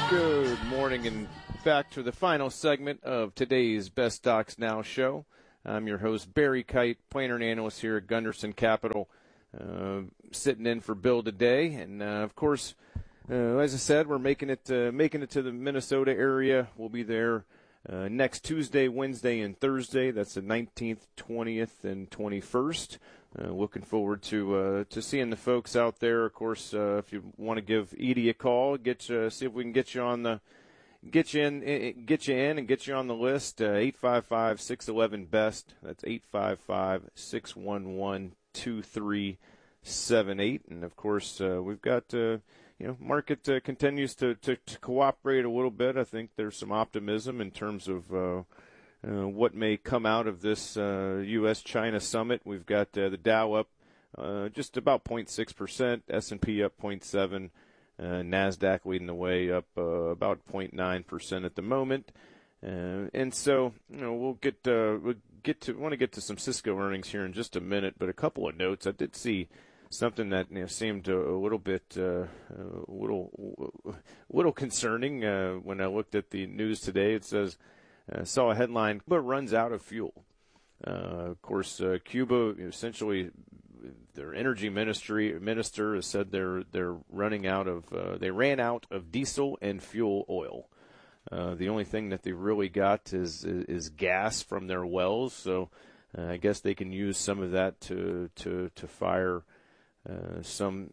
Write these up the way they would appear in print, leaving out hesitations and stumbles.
Good morning and back to the final segment of today's Best Stocks Now show. I'm your host, Barry Kite, planner and analyst here at Gunderson Capital, sitting in for Bill today. And, of course, as I said, we're making it to the Minnesota area. We'll be there next Tuesday, Wednesday, and Thursday. That's the 19th, 20th, and 21st. Looking forward to seeing the folks out there. Of course, if you want to give Edie a call, see if we can get you in and get you on the list. 855-611-BEST. That's 855-611-2378. And of course, we've got market continues to cooperate a little bit. I think there's some optimism in terms of what may come out of this U.S.-China summit. We've got the Dow up just about 0.6%, S&P up 0.7%, NASDAQ leading the way up about 0.9% at the moment. And so, we'll want to get to some Cisco earnings here in just a minute, but a couple of notes. I did see something that seemed a little bit little concerning when I looked at the news today. It says, saw a headline, Cuba runs out of fuel. Of course, Cuba, essentially, their energy minister has said they're running out of they ran out of diesel and fuel oil. The only thing that they really got is gas from their wells. So I guess they can use some of that to fire some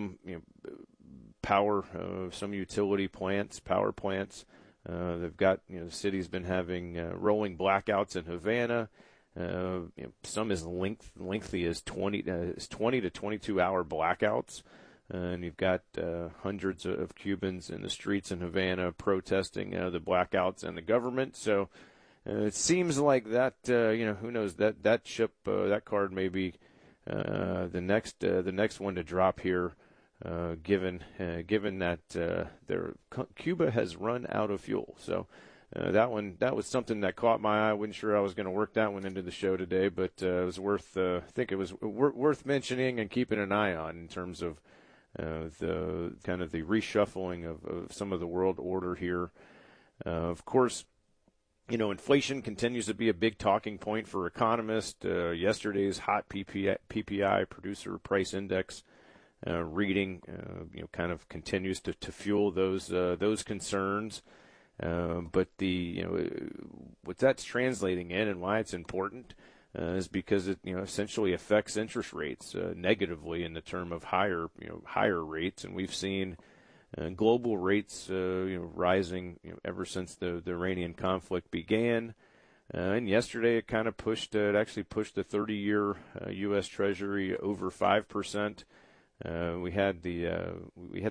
power, some utility plants, power plants. They've got, the city's been having rolling blackouts in Havana. Some as lengthy as 20 to 22 hour blackouts. And you've got hundreds of Cubans in the streets in Havana protesting the blackouts and the government. So it seems like that, who knows, that ship, that card may be the next one to drop here. Given that Cuba has run out of fuel. So that was something that caught my eye. I wasn't sure I was going to work that one into the show today, but it was worth worth mentioning and keeping an eye on in terms of the kind of the reshuffling of some of the world order here. Of course, inflation continues to be a big talking point for economists. Yesterday's hot PPI, producer price index, reading, kind of continues to fuel those concerns. But what that's translating in and why it's important is because it, essentially affects interest rates negatively in the term of higher rates, and we've seen global rates, rising, ever since the Iranian conflict began. And yesterday it kind of actually pushed the 30-year U.S. Treasury over 5%. We had a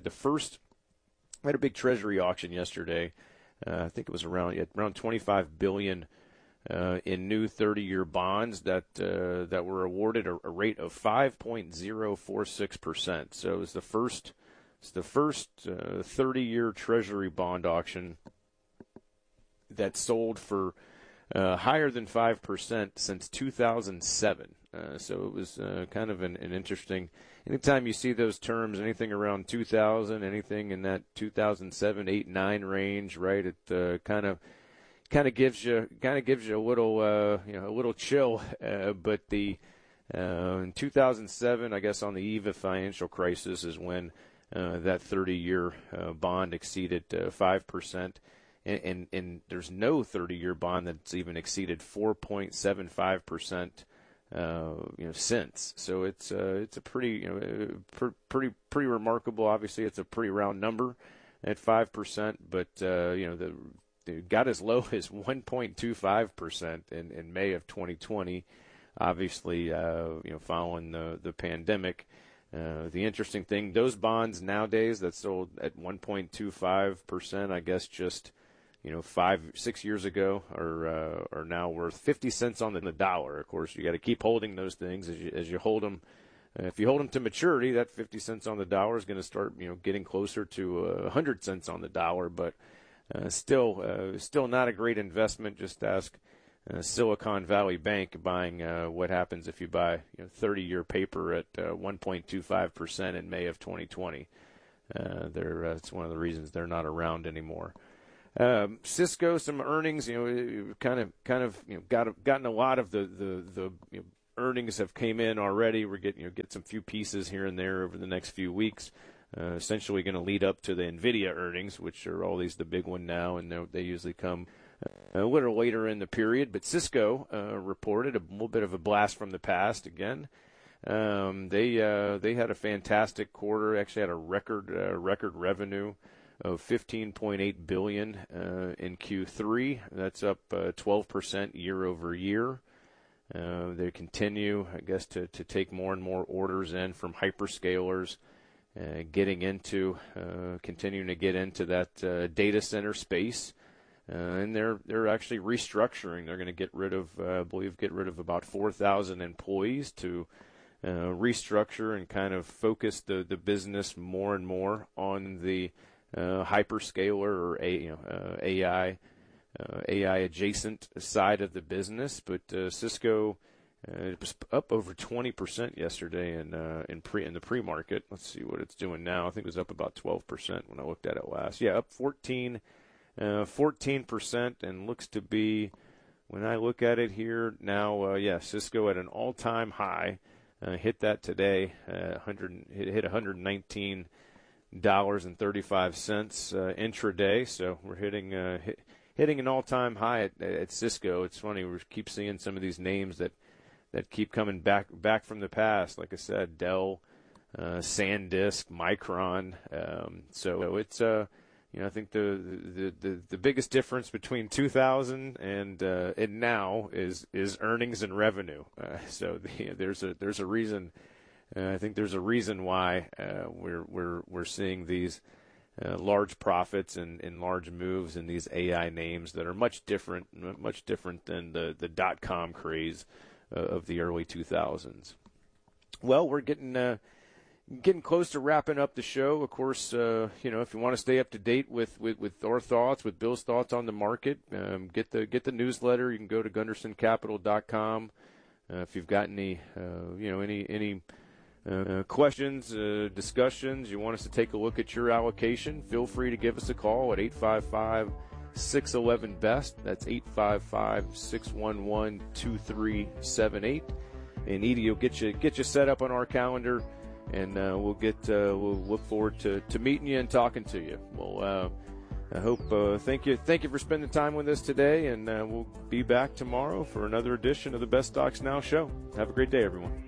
big Treasury auction yesterday. I think it was around $25 billion in new 30-year bonds that were awarded a rate of 5.046%. So it was the first 30-year Treasury bond auction that sold for higher than 5% since 2007. So it was kind of an interesting. Anytime you see those terms, anything around 2000, anything in that 2007, 8, 9 range, right? It kind of gives you a little chill. But in 2007, I guess on the eve of financial crisis, is when that 30-year bond exceeded 5%. And there's no 30-year bond that's even exceeded 4.75%, since. So it's a pretty remarkable. Obviously, it's a pretty round number at 5%, but they got as low as 1.25% in May of 2020. Obviously, following the pandemic. The interesting thing, those bonds nowadays that sold at 1.25%, I guess just 5-6 years ago, are now worth 50 cents on the dollar. Of course, you got to keep holding those things as you hold them. If you hold them to maturity, that 50 cents on the dollar is going to start, getting closer to 100 cents on the dollar. But still not a great investment. Just ask Silicon Valley Bank buying what happens if you buy 30-year paper at 1.25% in May of 2020. It's one of the reasons they're not around anymore. Cisco, some earnings, kind of gotten a lot of the earnings have came in already. We're get some few pieces here and there over the next few weeks. Essentially going to lead up to the NVIDIA earnings, which are always the big one now, and they usually come a little later in the period. But Cisco reported a little bit of a blast from the past again. They had a fantastic quarter. Actually had a record revenue of $15.8 billion in Q3. That's up 12% year over year. They continue, I guess, to take more and more orders in from hyperscalers, continuing to get into that data center space. And they're actually restructuring. They're going to get rid of about 4,000 employees to restructure and kind of focus the business more and more on the hyperscaler or AI adjacent side of the business. But Cisco was up over 20% yesterday in the pre-market. Let's see what it's doing now. I think it was up about 12% when I looked at it last. Yeah, up 14%, and looks to be, when I look at it here now, Cisco at an all-time high. Hit that today. Hit $119.35 intraday. So we're hitting an all-time high at Cisco. It's funny, we keep seeing some of these names that keep coming back from the past. Like I said, Dell, SanDisk, Micron. So it's I think the biggest difference between 2000 and now is earnings and revenue. So there's a reason. I think there's a reason why we're seeing these large profits and large moves in these AI names that are much different than the .com craze of the early 2000s. Well, we're getting close to wrapping up the show. Of course, if you want to stay up to date with our thoughts, with Bill's thoughts on the market, get the newsletter. You can go to GundersonCapital.com. If you've got any questions, discussions, you want us to take a look at your allocation, feel free to give us a call at 855-611-BEST. That's 855-611-2378. And Edie will get you set up on our calendar, and we'll look forward to meeting you and talking to you. Well, I hope thank you for spending time with us today, and we'll be back tomorrow for another edition of the Best Stocks Now show. Have a great day, everyone.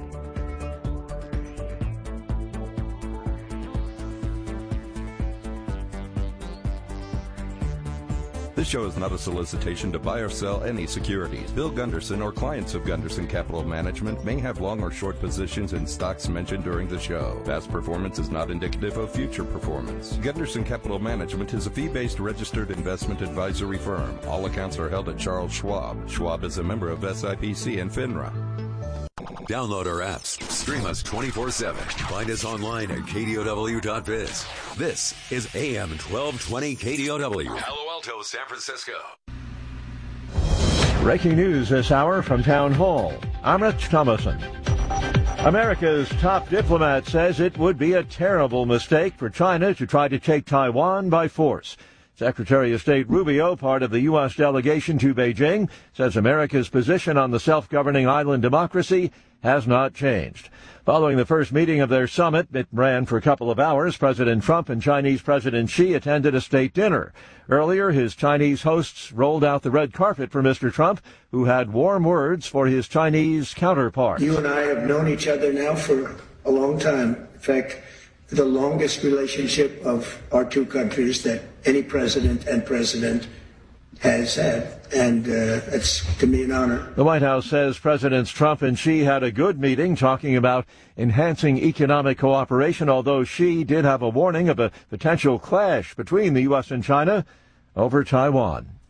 This show is not a solicitation to buy or sell any securities. Bill Gunderson or clients of Gunderson Capital Management may have long or short positions in stocks mentioned during the show. Past performance is not indicative of future performance. Gunderson Capital Management is a fee-based registered investment advisory firm. All accounts are held at Charles Schwab. Schwab is a member of SIPC and FINRA. Download our apps. Stream us 24/7. Find us online at KDOW.biz. This is AM 1220 KDOW. Palo Alto, San Francisco. Breaking news this hour from Town Hall. I'm Rich Thomason. America's top diplomat says it would be a terrible mistake for China to try to take Taiwan by force. Secretary of State Rubio, part of the U.S. delegation to Beijing, says America's position on the self-governing island democracy has not changed. Following the first meeting of their summit, it ran for a couple of hours. President Trump and Chinese President Xi attended a state dinner. Earlier, his Chinese hosts rolled out the red carpet for Mr. Trump, who had warm words for his Chinese counterpart. You and I have known each other now for a long time. In fact, the longest relationship of our two countries that any president has had, and it's to me an honor. The White House says Presidents Trump and Xi had a good meeting talking about enhancing economic cooperation, although Xi did have a warning of a potential clash between the U.S. and China over Taiwan.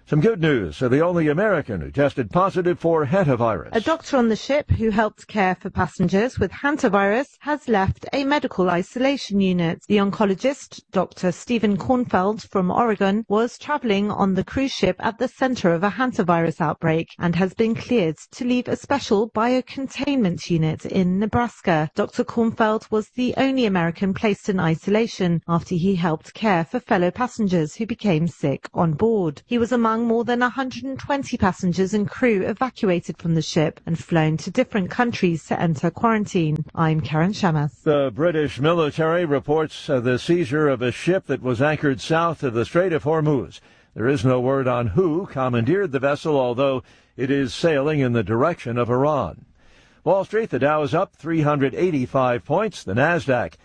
Some good news for the only American who tested positive for hantavirus. A doctor on the ship who helped care for passengers with hantavirus has left a medical isolation unit. The oncologist, Dr. Stephen Kornfeld from Oregon, was traveling on the cruise ship at the center of a hantavirus outbreak and has been cleared to leave a special biocontainment unit in Nebraska. Dr. Kornfeld was the only American placed in isolation after he helped care for fellow passengers who became sick on board. He was among more than 120 passengers and crew evacuated from the ship and flown to different countries to enter quarantine. I'm Karen Shamas. The British military reports the seizure of a ship that was anchored south of the Strait of Hormuz. There is no word on who commandeered the vessel, although it is sailing in the direction of Iran. Wall Street, the Dow is up 385 points, the Nasdaq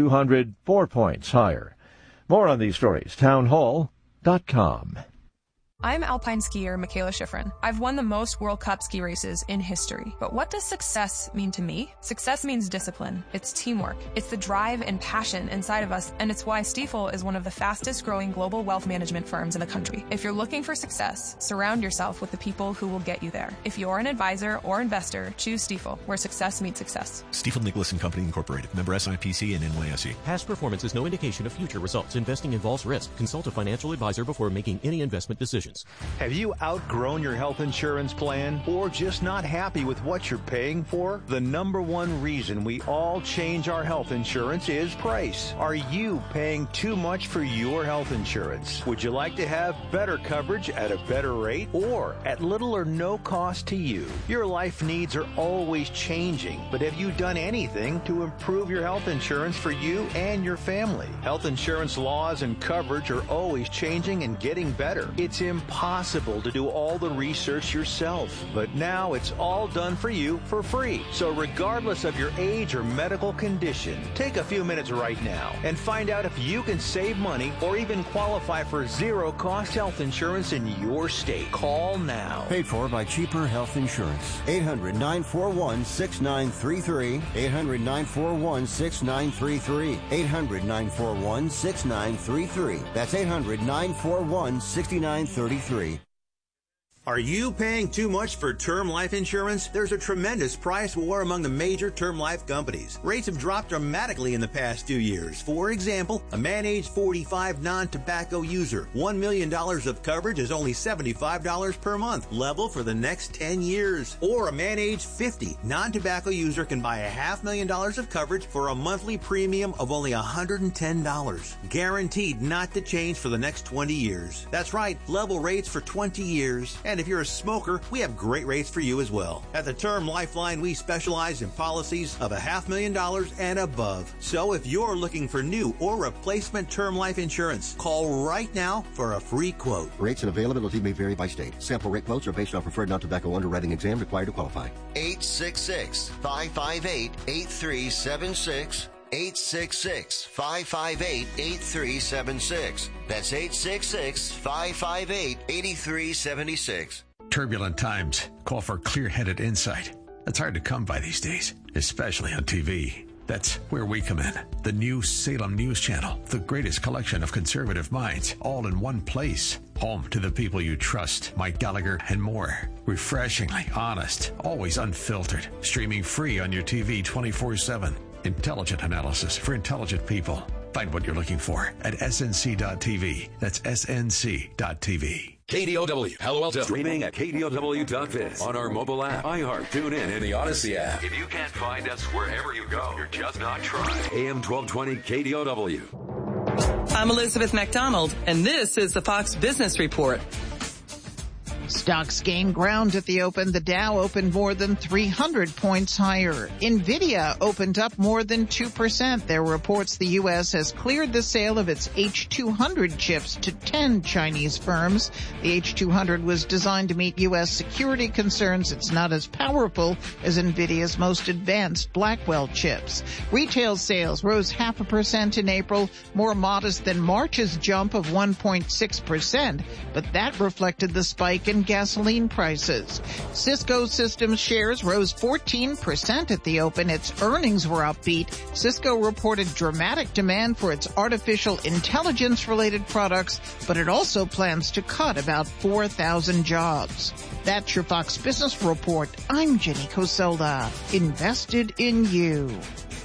204 points higher. More on these stories, townhall.com. I'm alpine skier Michaela Schifrin. I've won the most World Cup ski races in history. But what does success mean to me? Success means discipline. It's teamwork. It's the drive and passion inside of us, and it's why Stifel is one of the fastest growing global wealth management firms in the country. If you're looking for success, surround yourself with the people who will get you there. If you're an advisor or investor, choose Stifel, where success meets success. Stifel Nicholas & Company Incorporated. Member SIPC and NYSE. Past performance is no indication of future results. Investing involves risk. Consult a financial advisor before making any investment decisions. Have you outgrown your health insurance plan or just not happy with what you're paying for? The number one reason we all change our health insurance is price. Are you paying too much for your health insurance? Would you like to have better coverage at a better rate or at little or no cost to you? Your life needs are always changing, but have you done anything to improve your health insurance for you and your family? Health insurance laws and coverage are always changing and getting better. It's impossible to do all the research yourself, but now it's all done for you for free. So regardless of your age or medical condition, take a few minutes right now and find out if you can save money or even qualify for zero-cost health insurance in your state. Call now. Paid for by Cheaper Health Insurance. 800-941-6933. 800-941-6933. 800-941-6933. That's 800-941-6933. Are you paying too much for term life insurance? There's a tremendous price war among the major term life companies. Rates have dropped dramatically in the past 2 years. For example, a man age 45 non-tobacco user, $1 million of coverage is only $75 per month, level for the next 10 years. Or a man age 50 non-tobacco user can buy $500,000 of coverage for a monthly premium of only $110, guaranteed not to change for the next 20 years. That's right, level rates for 20 years. And if you're a smoker, we have great rates for you as well. At the Term Lifeline, we specialize in policies of $500,000 and above. So if you're looking for new or replacement term life insurance, call right now for a free quote. Rates and availability may vary by state. Sample rate quotes are based on preferred non-tobacco underwriting exam required to qualify. 866-558-8376. 866-558-8376. That's 866-558-8376. Turbulent times call for clear-headed insight. That's hard to come by these days, especially on TV. That's where we come in. The new Salem News Channel, the greatest collection of conservative minds, all in one place. Home to the people you trust, Mike Gallagher and more. Refreshingly honest, always unfiltered. Streaming free on your TV 24/7. Intelligent analysis for intelligent people. Find what you're looking for at snc.tv. That's snc.tv. KDOW, Palo Alto. Streaming at KDOW.biz. On our mobile app, iHeart, TuneIn, and the Odyssey app. If you can't find us wherever you go, you're just not trying. AM 1220 KDOW. I'm Elizabeth McDonald, and this is the Fox Business Report. Stocks gained ground at the open. The Dow opened more than 300 points higher. Nvidia opened up more than 2%. There are reports the U.S. has cleared the sale of its H200 chips to 10 Chinese firms. The H200 was designed to meet U.S. security concerns. It's not as powerful as Nvidia's most advanced Blackwell chips. Retail sales rose 0.5% in April, more modest than March's jump of 1.6%, but that reflected the spike in gasoline prices. Cisco Systems shares rose 14% at the open. Its earnings were upbeat. Cisco reported dramatic demand for its artificial intelligence-related products, but it also plans to cut about 4,000 jobs. That's your Fox Business Report. I'm Jenny Coselda. Invested in you.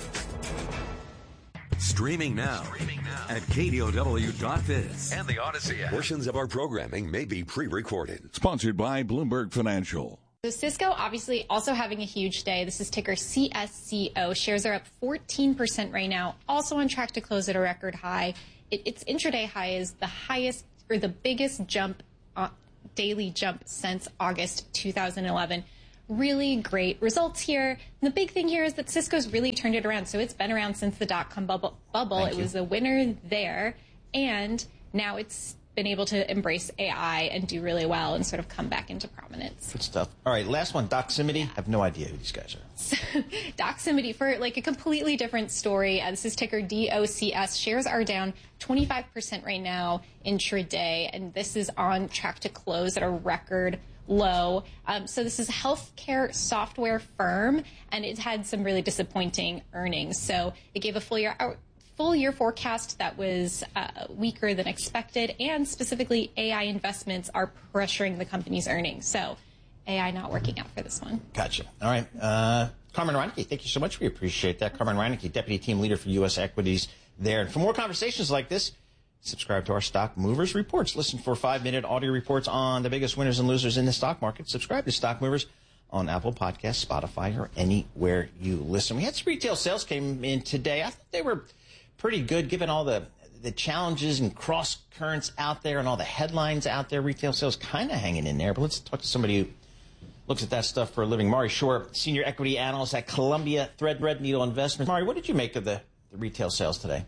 Streaming now at KDOW.biz and the Odyssey app. Portions of our programming may be pre-recorded. Sponsored by Bloomberg Financial. So Cisco obviously also having a huge day. This is ticker CSCO. Shares are up 14% right now, also on track to close at a record high. Its intraday high is the highest or the biggest jump, daily jump since August 2011. Really great results here. And the big thing here is that Cisco's really turned it around. So it's been around since the dot-com bubble. It was a winner there. And now it's been able to embrace AI and do really well and sort of come back into prominence. Good stuff. All right, last one, Doximity. I have no idea who these guys are. So, Doximity, for like a completely different story. This is ticker DOCS. Shares are down 25% right now intraday. And this is on track to close at a record low. So this is a healthcare software firm, and it had some really disappointing earnings. So it gave a full year forecast that was weaker than expected, and specifically AI investments are pressuring the company's earnings. So AI not working out for this one. Gotcha. All right. Carmen Reineke, thank you so much. We appreciate that. Carmen Reineke, Deputy Team Leader for U.S. Equities there. And for more conversations like this, subscribe to our Stock Movers Reports. Listen for 5-minute audio reports on the biggest winners and losers in the stock market. Subscribe to Stock Movers on Apple Podcasts, Spotify, or anywhere you listen. We had some retail sales came in today. I thought they were pretty good given all the challenges and cross currents out there and all the headlines out there. Retail sales kind of hanging in there. But let's talk to somebody who looks at that stuff for a living. Mari Shore, Senior Equity Analyst at Columbia Threadneedle Investments. Mari, what did you make of the retail sales today?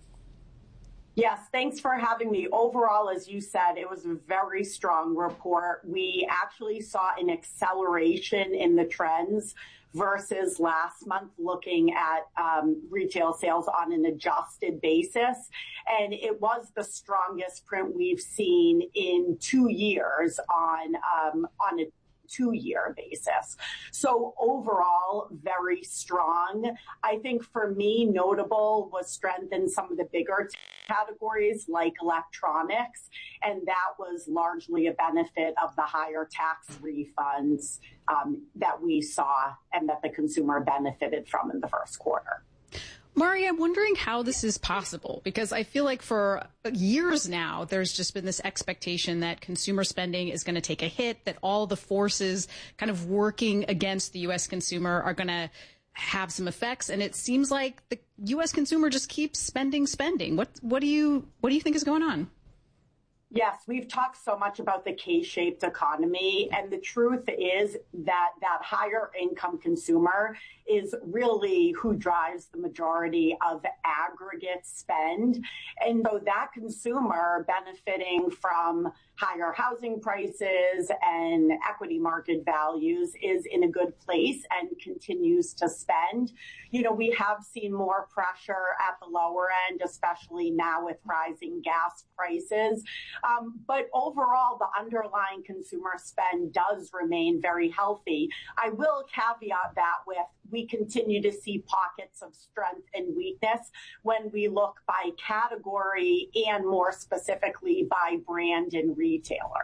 Yes, thanks for having me. Overall, as you said, it was a very strong report. We actually saw an acceleration in the trends versus last month looking at retail sales on an adjusted basis. And it was the strongest print we've seen in 2 years on a 2-year basis. So overall, very strong. I think for me, notable was strength in some of the bigger categories like electronics, and that was largely a benefit of the higher tax refunds that we saw and that the consumer benefited from in the first quarter. Mari, I'm wondering how this is possible, because I feel like for years now, there's just been this expectation that consumer spending is going to take a hit, that all the forces kind of working against the U.S. consumer are going to have some effects. And it seems like the U.S. consumer just keeps spending. What do you think is going on? Yes, we've talked so much about the K-shaped economy, and the truth is that higher income consumer is really who drives the majority of aggregate spend. And so that consumer benefiting from higher housing prices and equity market values is in a good place and continues to spend. You know, we have seen more pressure at the lower end, especially now with rising gas prices. But overall, the underlying consumer spend does remain very healthy. I will caveat that with we continue to see pockets of strength and weakness when we look by category and more specifically by brand and retailer.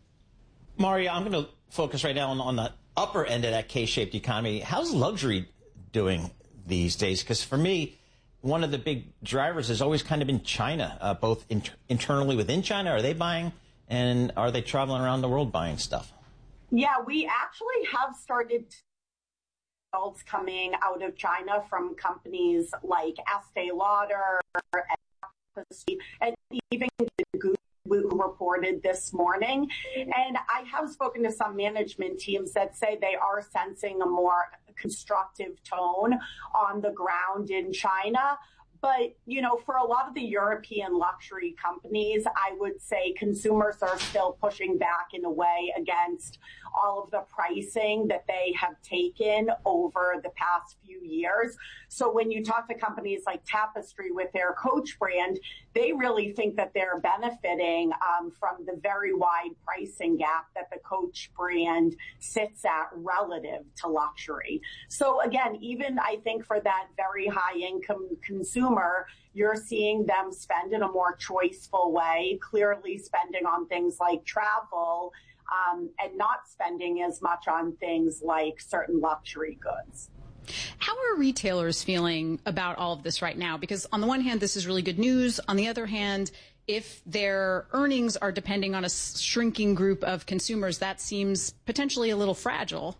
Mario, I'm going to focus right now on the upper end of that K-shaped economy. How's luxury doing these days? Because for me, one of the big drivers has always kind of been China, both internally within China. Are they buying, and are they traveling around the world buying stuff? Yeah, we actually have started results coming out of China from companies like Estee Lauder and even Google, who reported this morning. And I have spoken to some management teams that say they are sensing a more constructive tone on the ground in China. But, you know, for a lot of the European luxury companies, I would say consumers are still pushing back in a way against all of the pricing that they have taken over the past few years. So when you talk to companies like Tapestry with their Coach brand, they really think that they're benefiting from the very wide pricing gap that the Coach brand sits at relative to luxury. So again, even I think for that very high income consumer, you're seeing them spend in a more choiceful way, clearly spending on things like travel, and not spending as much on things like certain luxury goods. How are retailers feeling about all of this right now? Because on the one hand, this is really good news. On the other hand, if their earnings are depending on a shrinking group of consumers, that seems potentially a little fragile.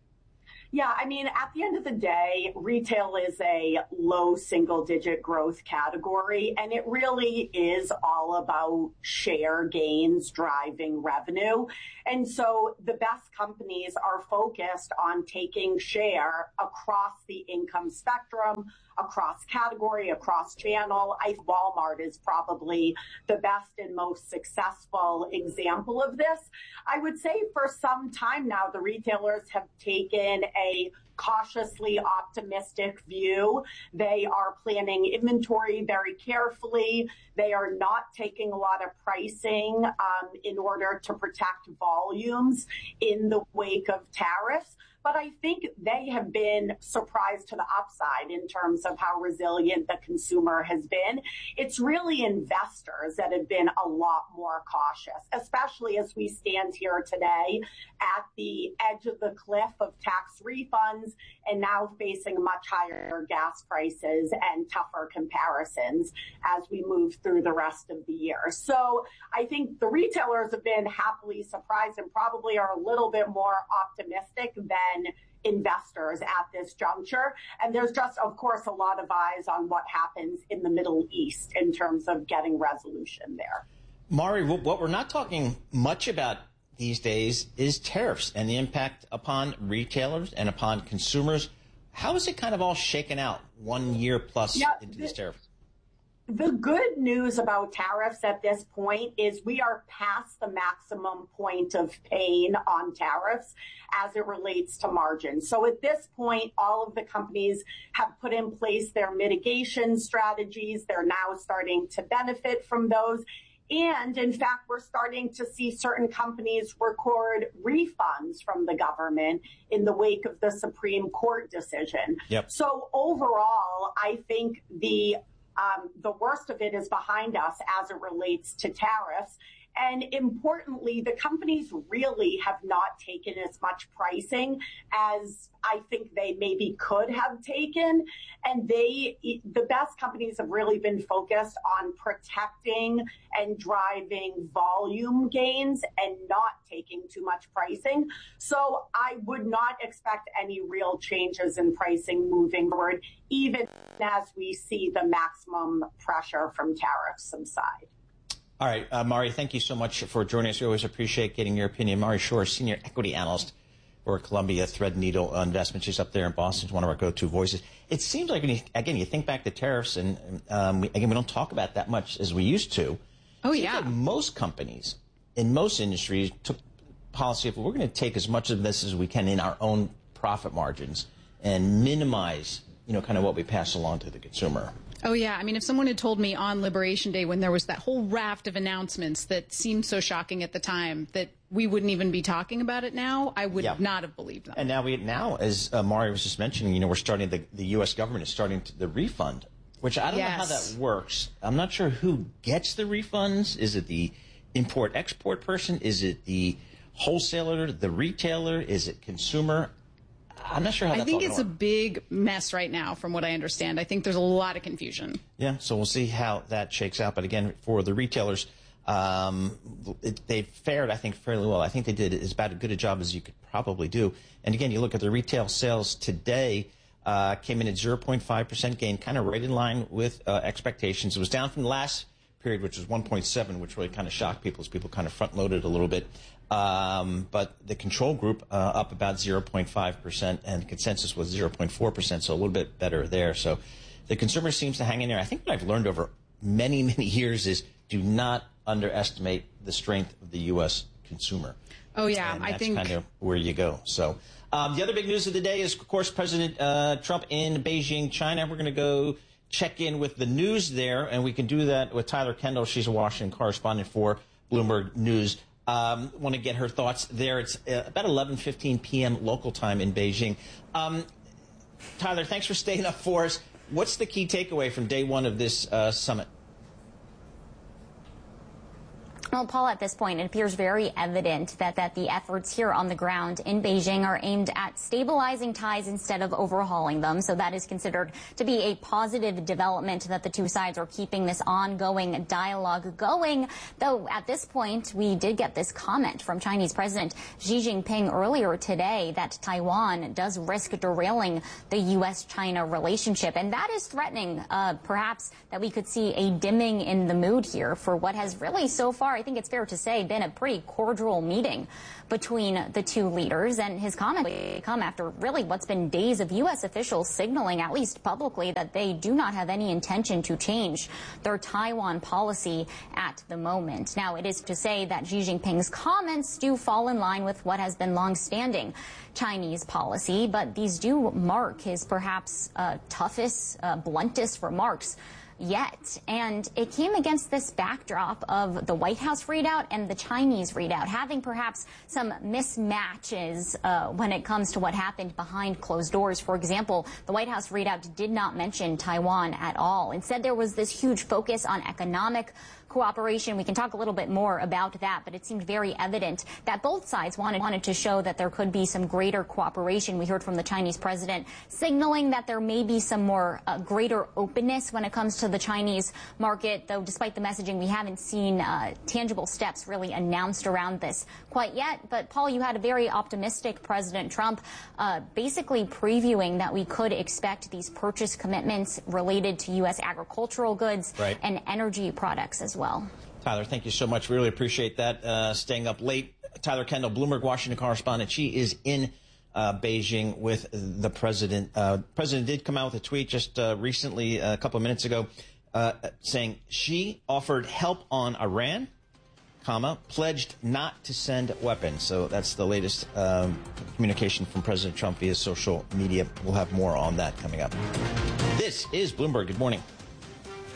Yeah, I mean, at the end of the day, retail is a low single-digit growth category, and it really is all about share gains driving revenue. And so the best companies are focused on taking share across the income spectrum, across category, across channel. Walmart is probably the best and most successful example of this. I would say for some time now, the retailers have taken a cautiously optimistic view. They are planning inventory very carefully. They are not taking a lot of pricing in order to protect volumes in the wake of tariffs. But I think they have been surprised to the upside in terms of how resilient the consumer has been. It's really investors that have been a lot more cautious, especially as we stand here today at the edge of the cliff of tax refunds and now facing much higher gas prices and tougher comparisons as we move through the rest of the year. So I think the retailers have been happily surprised and probably are a little bit more optimistic than investors at this juncture. And there's just, of course, a lot of eyes on what happens in the Middle East in terms of getting resolution there. Mari, what we're not talking much about these days is tariffs and the impact upon retailers and upon consumers. How is it kind of all shaken out 1 year plus into this tariff? The good news about tariffs at this point is we are past the maximum point of pain on tariffs as it relates to margins. So at this point, all of the companies have put in place their mitigation strategies. They're now starting to benefit from those. And in fact, we're starting to see certain companies record refunds from the government in the wake of the Supreme Court decision. Yep. So overall, I think the worst of it is behind us as it relates to tariffs. And importantly, the companies really have not taken as much pricing as I think they maybe could have taken. And the best companies have really been focused on protecting and driving volume gains and not taking too much pricing. So I would not expect any real changes in pricing moving forward, even as we see the maximum pressure from tariffs subside. All right, Mari, thank you so much for joining us. We always appreciate getting your opinion. Mari Schorr, Senior Equity Analyst for Columbia Threadneedle Investments. She's up there in Boston. She's one of our go-to voices. It seems like, when you think back to tariffs, and we don't talk about that much as we used to. Oh, yeah. Like most companies in most industries took policy of, we're going to take as much of this as we can in our own profit margins and minimize, kind of what we pass along to the consumer. Oh, yeah. I mean, if someone had told me on Liberation Day when there was that whole raft of announcements that seemed so shocking at the time that we wouldn't even be talking about it now, I would not have believed them. And now, as Mari was just mentioning, we're starting, the U.S. government is starting the refund, which I don't know how that works. I'm not sure who gets the refunds. Is it the import-export person? Is it the wholesaler, the retailer? Is it consumer? I'm not sure how that's all going to work. I think it's a big mess right now, from what I understand. I think there's a lot of confusion. Yeah, so we'll see how that shakes out. But again, for the retailers, they fared, I think, fairly well. I think they did as about as good a job as you could probably do. And again, you look at the retail sales today, came in at 0.5% gain, kind of right in line with expectations. It was down from the last period, which was 1.7, which really kind of shocked people as people kind of front-loaded a little bit. But the control group up about 0.5%, and consensus was 0.4%, so a little bit better there. So the consumer seems to hang in there. I think what I've learned over many, many years is do not underestimate the strength of the U.S. consumer. Oh, yeah. And I that's think kind of where you go. So the other big news of the day is, of course, President Trump in Beijing, China. We're going to go check in with the news there, and we can do that with Tyler Kendall. She's a Washington correspondent for Bloomberg News. Want to get her thoughts there. It's about 11:15 p.m. local time in Beijing. Tyler, thanks for staying up for us. What's the key takeaway from day one of this summit? Well, Paul, at this point, it appears very evident that the efforts here on the ground in Beijing are aimed at stabilizing ties instead of overhauling them. So that is considered to be a positive development that the two sides are keeping this ongoing dialogue going. Though at this point, we did get this comment from Chinese President Xi Jinping earlier today that Taiwan does risk derailing the U.S.-China relationship. And that is threatening, perhaps, that we could see a dimming in the mood here for what has really so far, I think it's fair to say, been a pretty cordial meeting between the two leaders. And his comment come after really what's been days of U.S. officials signaling, at least publicly, that they do not have any intention to change their Taiwan policy at the moment. Now, it is to say that Xi Jinping's comments do fall in line with what has been long-standing Chinese policy, but these do mark his perhaps toughest, bluntest remarks yet. And it came against this backdrop of the White House readout and the Chinese readout, having perhaps some mismatches when it comes to what happened behind closed doors. For example, the White House readout did not mention Taiwan at all. Instead, there was this huge focus on economic cooperation. We can talk a little bit more about that, but it seemed very evident that both sides wanted to show that there could be some greater cooperation. We heard from the Chinese president signaling that there may be some more greater openness when it comes to the Chinese market, though despite the messaging, we haven't seen tangible steps really announced around this quite yet. But Paul, you had a very optimistic President Trump basically previewing that we could expect these purchase commitments related to U.S. agricultural goods and energy products as well. Tyler, thank you so much. Really appreciate that. Staying up late. Tyler Kendall, Bloomberg Washington correspondent. She is in Beijing with the president. President did come out with a tweet just recently, a couple of minutes ago, saying she offered help on Iran, pledged not to send weapons. So that's the latest communication from President Trump via social media. We'll have more on that coming up. This is Bloomberg. Good morning.